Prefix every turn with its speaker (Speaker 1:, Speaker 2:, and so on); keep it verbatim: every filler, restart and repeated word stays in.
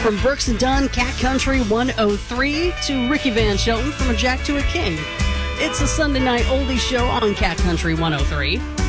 Speaker 1: From Brooks and Dunn, Cat Country one oh three to Ricky Van Shelton, From a Jack to a King. It's a Sunday night oldie show on Cat Country one oh three.